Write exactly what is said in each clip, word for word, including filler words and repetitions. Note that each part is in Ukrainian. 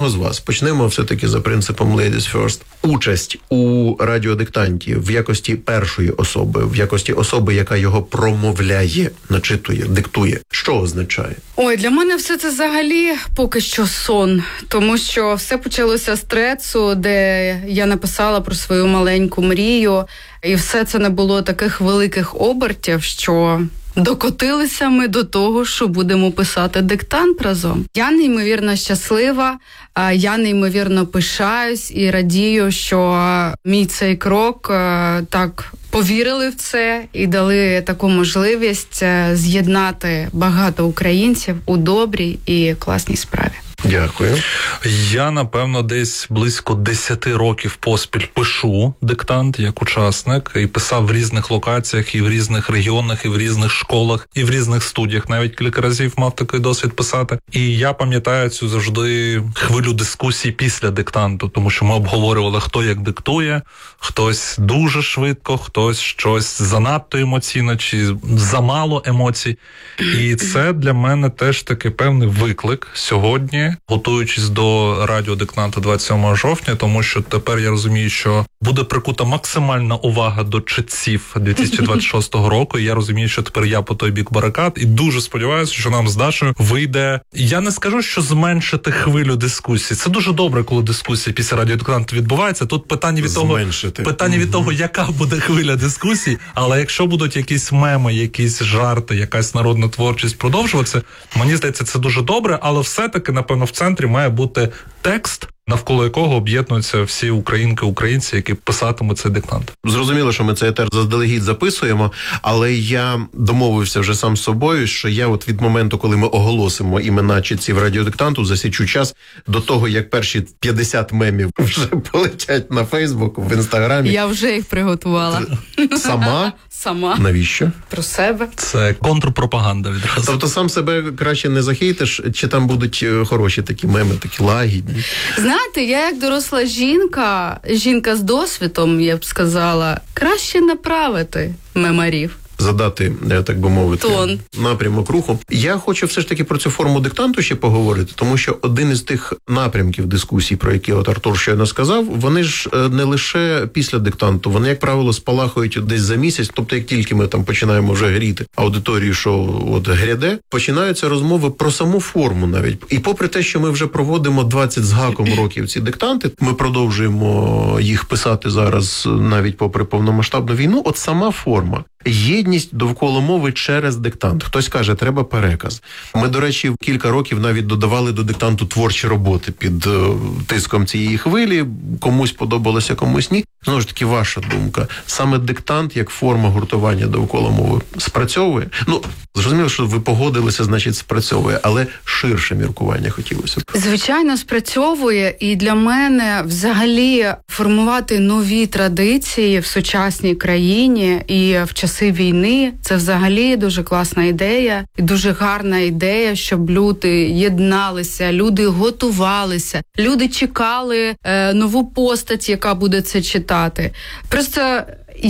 кожного з вас, почнемо все-таки за принципом ladies first, участь у радіодиктанті в якості першої особи, в якості особи, яка його промовляє, начитує, диктує, що означає? Ой, для мене все це взагалі поки що сон, тому що все почалося з трецу, де я написала про свою маленьку мрію, і все це не було таких великих обертів, що докотилися ми до того, що будемо писати диктант разом. Я неймовірно щаслива, я неймовірно пишаюсь і радію, що мій цей крок так повірили в це і дали таку можливість з'єднати багато українців у добрій і класній справі. Дякую. Я, напевно, десь близько десяти років поспіль пишу диктант як учасник і писав в різних локаціях, і в різних регіонах, і в різних школах, і в різних студіях. Навіть кілька разів мав такий досвід писати. І я пам'ятаю цю завжди хвилю дискусій після диктанту, тому що ми обговорювали, хто як диктує, хтось дуже швидко, хтось щось занадто емоційно чи замало емоцій. І це для мене теж такий певний виклик сьогодні, готуючись до радіодиктанту двадцять сьомого жовтня, тому що тепер я розумію, що буде прикута максимальна увага до читців дві тисячі двадцять шостого року, і я розумію, що тепер я по той бік барикад, і дуже сподіваюся, що нам з Дашою вийде, я не скажу, що зменшити хвилю дискусій. Це дуже добре, коли дискусія після радіодиктанту відбувається. Тут питання від того, питання від того, яка буде хвиля дискусій, але якщо будуть якісь меми, якісь жарти, якась народна творчість продовжуватися, мені здається, це дуже добре, але все-таки, напевно, в центрі має бути текст, навколо якого об'єднуються всі українки, українці, які писатимуть цей диктант. Зрозуміло, що ми цей етер заздалегідь записуємо, але я домовився вже сам з собою, що я от від моменту, коли ми оголосимо імена читців радіодиктанту, засічу час до того, як перші п'ятдесят мемів вже полетять на Фейсбук, в Інстаграмі. Я вже їх приготувала. Сама? Сама. Навіщо? Про себе. Це контрпропаганда відразу. Тобто сам себе краще не захейтиш, чи там будуть хороші такі меми, такі лагідні? Знаєте, я як доросла жінка, жінка з досвідом, я б сказала, краще направити мемарів. Задати, так би мовити, Тон. напрямок руху. Я хочу все ж таки про цю форму диктанту ще поговорити, тому що один із тих напрямків дискусій, про які от Артур щойно сказав, вони ж не лише після диктанту, вони, як правило, спалахують десь за місяць, тобто як тільки ми там починаємо вже гріти аудиторію, що от гряде, починаються розмови про саму форму навіть. І попри те, що ми вже проводимо двадцять з гаком років ці диктанти, ми продовжуємо їх писати зараз навіть попри повномасштабну війну, от сама форма. Єдність довкола мови через диктант. Хтось каже, треба переказ. Ми, до речі, кілька років навіть додавали до диктанту творчі роботи під е, тиском цієї хвилі. Комусь подобалося, комусь ні. Знову ж таки, ваша думка. Саме диктант, як форма гуртування довкола мови, спрацьовує? Ну, зрозуміло, що ви погодилися, значить, спрацьовує, але ширше міркування хотілося б. Звичайно, спрацьовує. І для мене взагалі формувати нові традиції в сучасній країні і в часи війни – це взагалі дуже класна ідея і дуже гарна ідея, щоб люди єдналися, люди готувалися, люди чекали е, нову постать, яка буде це читати. Просто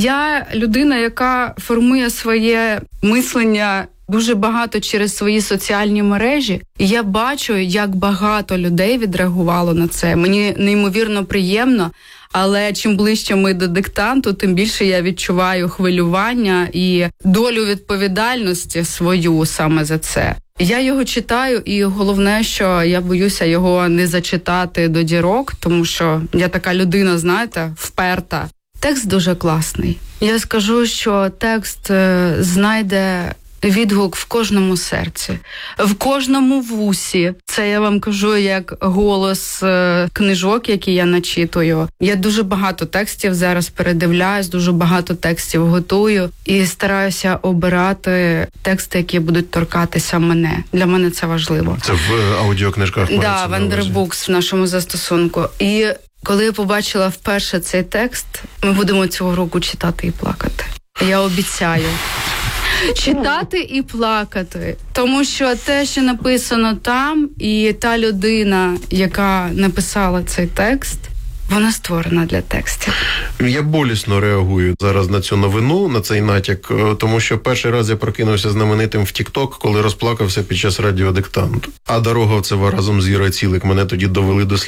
я людина, яка формує своє мислення дуже багато через свої соціальні мережі, і я бачу, як багато людей відреагувало на це. Мені неймовірно приємно, але чим ближче ми до диктанту, тим більше я відчуваю хвилювання і долю відповідальності свою саме за це. Я його читаю, і головне, що я боюся його не зачитати до дірок, тому що я така людина, знаєте, вперта. Текст дуже класний. Я скажу, що текст знайде відгук в кожному серці, в кожному вусі. Це я вам кажу як голос е, книжок, які я начитую. Я дуже багато текстів зараз передивляюсь, дуже багато текстів готую і стараюся обирати тексти, які будуть торкатися мене. Для мене це важливо. Це в аудіокнижках? Да, в Андербукс в нашому застосунку. І коли я побачила вперше цей текст, ми будемо цього року читати і плакати. Я обіцяю. Читати і плакати. Тому що те, що написано там, і та людина, яка написала цей текст, вона створена для текстів. Я болісно реагую зараз на цю новину, на цей натяк, тому що перший раз я прокинувся знаменитим в Тік-Ток, коли розплакався під час радіодиктанту. А дорога в це разом з Ірою Цілик мене тоді довели до сліз.